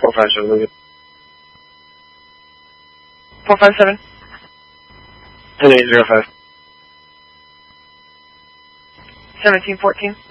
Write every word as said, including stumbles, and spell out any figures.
four five seven, leave it. four five seven. ten eight zero five. seventeen fourteen.